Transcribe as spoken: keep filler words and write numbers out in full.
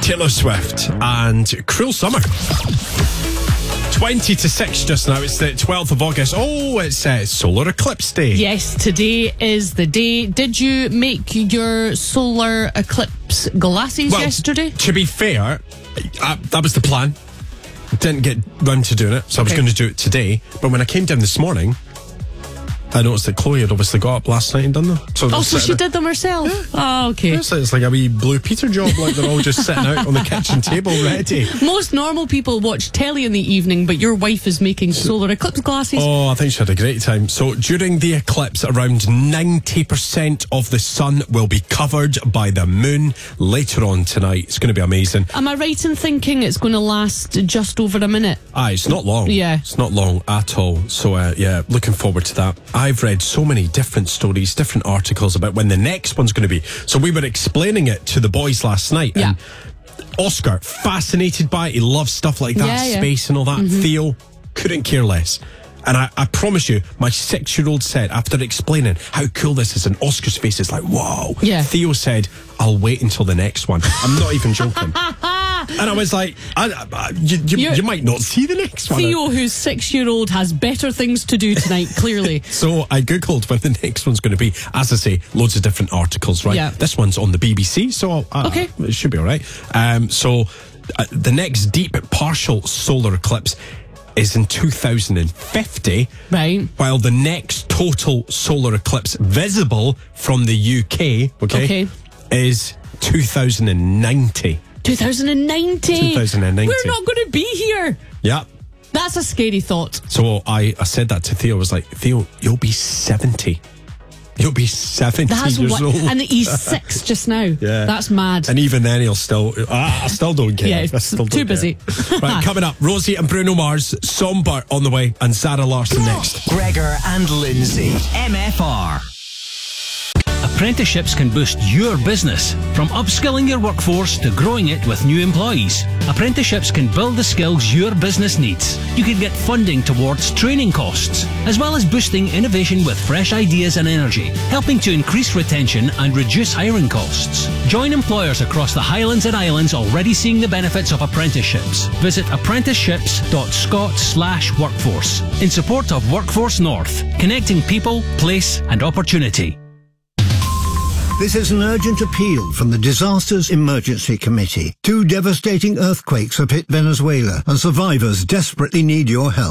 Taylor Swift and Cruel Summer. twenty to six just now. It's the twelfth of August. Oh, it's uh, Solar Eclipse Day. Yes, today is the day. Did you make your solar eclipse glasses well, yesterday? To be fair, I, that was the plan. Didn't get round to doing it, so okay. I was going to do it today. But when I came down this morning, I noticed that Chloe had obviously got up last night and done them. So oh, so she there. did them herself? Yeah. Oh, okay. Yeah, so it's like a wee Blue Peter job, like they're all just sitting out on the kitchen table ready. Most normal people watch telly in the evening, but your wife is making solar eclipse glasses. Oh, I think she had a great time. So during the eclipse, around ninety percent of the sun will be covered by the moon later on tonight. It's going to be amazing. Am I right in thinking it's going to last just over a minute? Ah, it's not long. Yeah. It's not long at all. So, uh, yeah, looking forward to that. I've read so many different stories, different articles about when the next one's going to be. So we were explaining it to the boys last night. Yeah. And Oscar, fascinated by it. He loves stuff like that, yeah, yeah. space and all that. Mm-hmm. Theo, couldn't care less. And I, I promise you, my six-year-old said, after explaining how cool this is, and Oscar's face is like, whoa. Yeah. Theo said, I'll wait until the next one. I'm not even joking. And I was like, I, I, you, you, you might not see the next one. Theo, who's six-year-old, has better things to do tonight, clearly. So I Googled when the next one's going to be. As I say, loads of different articles, right? Yeah. This one's on the B B C, so uh, okay. it should be all right. Um, so uh, the next deep partial solar eclipse is in two thousand fifty. Right. While the next total solar eclipse visible from the U K, okay, okay. is two thousand ninety. two thousand ninety? two thousand ninety. We're not going to be here. Yeah. That's a scary thought. So I, I said that to Theo. I was like, Theo, you'll be seventy. You'll be seventy That's years what, old. And he's six just now. Yeah. That's mad. And even then he'll still, ah, I still don't care. Yeah, I still don't too busy. Right, coming up, Rosie and Bruno Mars, Somber on the way, and Zara Larsson next. Gregor and Lindsay, M F R. Apprenticeships can boost your business, from upskilling your workforce to growing it with new employees. Apprenticeships can build the skills your business needs. You can get funding towards training costs, as well as boosting innovation with fresh ideas and energy, helping to increase retention and reduce hiring costs. Join employers across the Highlands and Islands already seeing the benefits of apprenticeships. Visit apprenticeships dot scot slash workforce in support of Workforce North, connecting people, place and opportunity. This is an urgent appeal from the Disasters Emergency Committee. Two devastating earthquakes have hit Venezuela, and survivors desperately need your help.